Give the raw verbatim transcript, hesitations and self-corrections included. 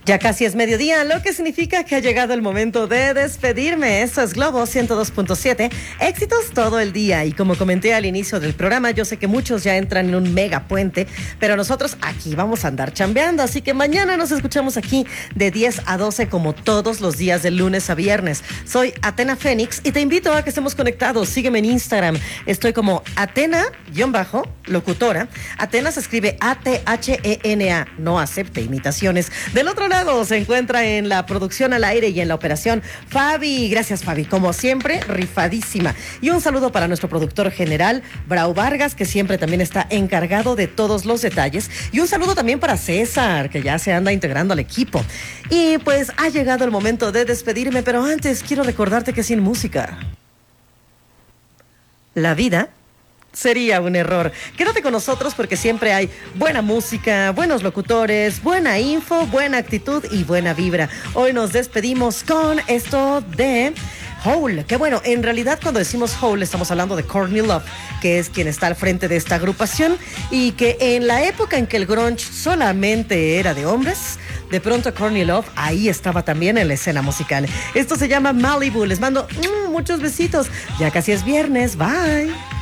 Ya casi es mediodía, lo que significa que ha llegado el momento de despedirme. Esto es Globo ciento dos punto siete, éxitos todo el día. Y como comenté al inicio del programa, yo sé que muchos ya entran en un mega puente, pero nosotros aquí vamos a andar chambeando. Así que mañana nos escuchamos aquí de diez a doce como todos los días de lunes a viernes. Soy Athena Fénix y te invito a que estemos conectados. Sígueme en Instagram. Estoy como Athena-locutora. Athena se escribe A T H E N A. No acepte imitaciones. Del otro lado se encuentra en la producción al aire y en la operación Fabi. Gracias, Fabi, como siempre, rifadísima. Y un saludo para nuestro productor general Brau Vargas, que siempre también está encargado de todos los detalles. Y un saludo también para César, que ya se anda integrando al equipo. Y pues ha llegado el momento de despedirme, pero antes quiero recordarte que sin música la vida sería un error. Quédate con nosotros porque siempre hay buena música, buenos locutores, buena info, buena actitud y buena vibra. Hoy nos despedimos con esto de Hole, que bueno, en realidad cuando decimos Hole estamos hablando de Courtney Love, que es quien está al frente de esta agrupación y que en la época en que el grunge solamente era de hombres, de pronto Courtney Love ahí estaba también en la escena musical. Esto se llama Malibu. Les mando mm, muchos besitos. Ya casi es viernes. Bye.